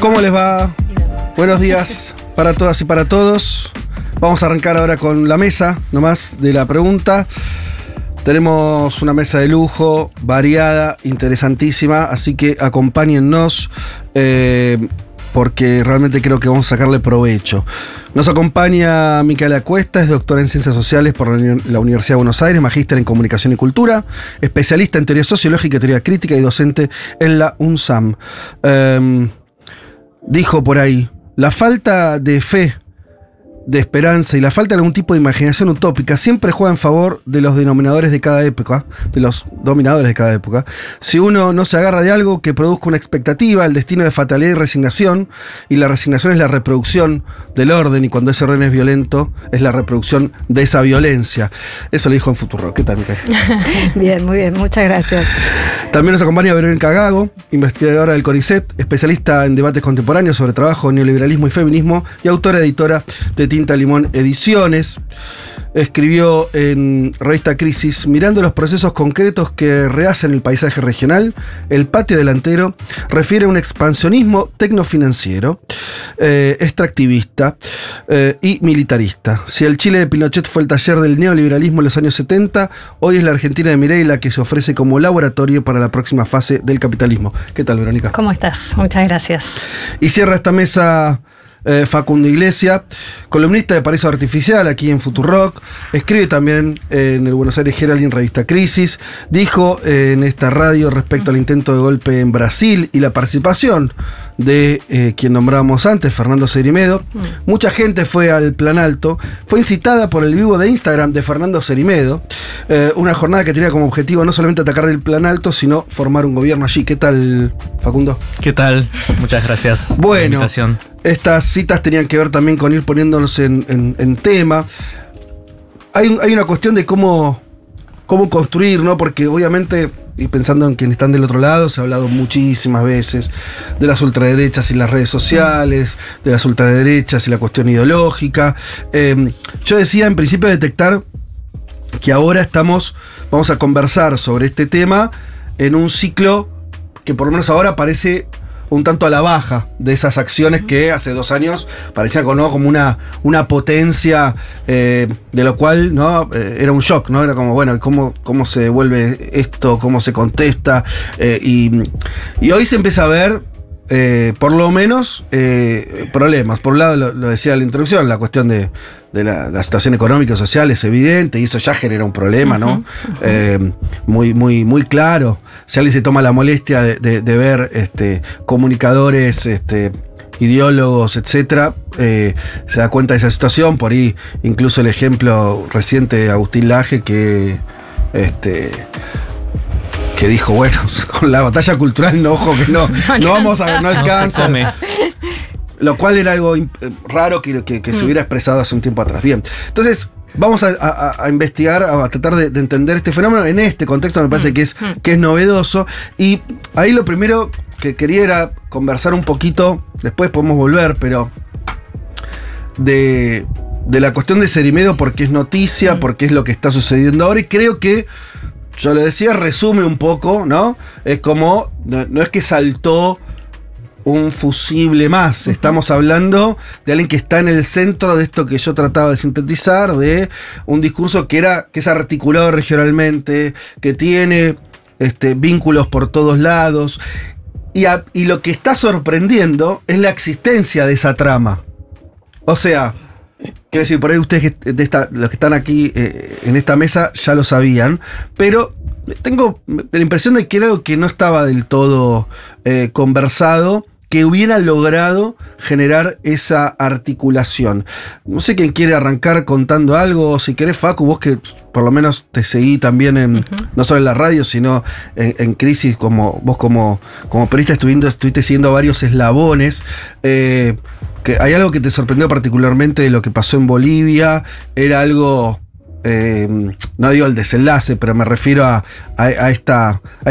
¿Cómo les va? Buenos días para todas y para todos. Vamos a arrancar ahora con la mesa, nomás, de la pregunta. Tenemos una mesa de lujo, variada, interesantísima, así que acompáñennos, porque realmente creo que vamos a sacarle provecho. Nos acompaña Micaela Cuesta, es doctora en Ciencias Sociales por la Universidad de Buenos Aires, magíster en Comunicación y Cultura, especialista en Teoría Sociológica y Teoría Crítica y docente en la UNSAM. Dijo por ahí, la falta de fe, de esperanza y la falta de algún tipo de imaginación utópica siempre juega en favor de los denominadores de cada época, de los dominadores de cada época. Si uno no se agarra de algo que produzca una expectativa, el destino de fatalidad y resignación, y la resignación es la reproducción del orden, y cuando ese orden es violento, es la reproducción de esa violencia. Eso lo dijo en Futurock. ¿Qué tal, Micaela? Bien, muy bien, muchas gracias. También nos acompaña Verónica Gago, investigadora del CONICET, especialista en debates contemporáneos sobre trabajo, neoliberalismo y feminismo, y autora editora de Tinta Limón Ediciones. Escribió en Revista Crisis: mirando los procesos concretos que rehacen el paisaje regional, el patio delantero refiere a un expansionismo tecnofinanciero, extractivista y militarista. Si el Chile de Pinochet fue el taller del neoliberalismo en los años 70, hoy es la Argentina de Milei la que se ofrece como laboratorio para la próxima fase del capitalismo. ¿Qué tal, Verónica? ¿Cómo estás? Muchas gracias. Y cierra esta mesa Facundo Iglesias, columnista de Paraíso Artificial aquí en Futurock, escribe también en el Buenos Aires Herald y en Revista Crisis. Dijo en esta radio respecto al intento de golpe en Brasil y la participación de quien nombrábamos antes, Fernando Cerimedo. Mucha gente fue al Plan Alto, fue incitada por el vivo de Instagram de Fernando Cerimedo, una jornada que tenía como objetivo no solamente atacar el Plan Alto, sino formar un gobierno allí. ¿Qué tal, Facundo? ¿Qué tal? Muchas gracias por la invitación. Estas citas tenían que ver también con ir poniéndonos en tema. Hay una cuestión de cómo construir, ¿no? Porque obviamente, y pensando en quienes están del otro lado, se ha hablado muchísimas veces de las ultraderechas y las redes sociales, de las ultraderechas y la cuestión ideológica. Yo decía en principio detectar que ahora vamos a conversar sobre este tema en un ciclo que por lo menos ahora parece un tanto a la baja de esas acciones que hace 2 años parecían, ¿no?, como una potencia, de lo cual, ¿no?, era un shock, ¿no? Era como, bueno, ¿cómo se devuelve esto? ¿Cómo se contesta? Y hoy se empieza a ver, por lo menos, problemas. Por un lado, lo decía en la introducción, la cuestión de la situación económica y social es evidente, y eso ya genera un problema, ¿no? Muy, muy, muy claro. Si alguien se toma la molestia de ver comunicadores, ideólogos, etcétera, se da cuenta de esa situación. Por ahí, incluso el ejemplo reciente de Agustín Laje, que dijo, bueno, con la batalla cultural no alcanza. Lo cual era algo raro que se hubiera expresado hace un tiempo atrás. Bien, entonces vamos a investigar, a tratar de entender este fenómeno. En este contexto me parece que es novedoso. Y ahí lo primero que quería era conversar un poquito, después podemos volver, pero de la cuestión de Cerimedo, porque es noticia, porque es lo que está sucediendo ahora. Y creo que, yo lo decía, resume un poco, ¿no? Es como, no es que saltó un fusible más. Estamos hablando de alguien que está en el centro de esto que yo trataba de sintetizar, de un discurso que es articulado regionalmente, que tiene vínculos por todos lados. Y lo que está sorprendiendo es la existencia de esa trama. O sea, quiero decir, por ahí ustedes, los que están aquí en esta mesa, ya lo sabían, pero tengo la impresión de que era algo que no estaba del todo conversado, que hubiera logrado generar esa articulación. No sé quién quiere arrancar contando algo. Si querés, Facu, vos que por lo menos te seguí también no solo en la radio, sino en Crisis, vos como periodista estuviste siguiendo varios eslabones. Que hay algo que te sorprendió particularmente de lo que pasó en Bolivia. Era algo, no digo el desenlace, pero me refiero a esta